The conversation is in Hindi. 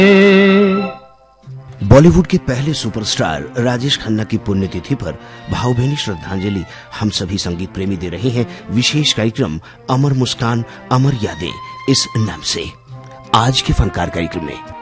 बॉलीवुड के पहले सुपरस्टार राजेश खन्ना की पुण्यतिथि पर भावभीनी श्रद्धांजलि हम सभी संगीत प्रेमी दे रहे हैं विशेष कार्यक्रम अमर मुस्कान अमर यादें इस नाम से। आज के फनकार कार्यक्रम में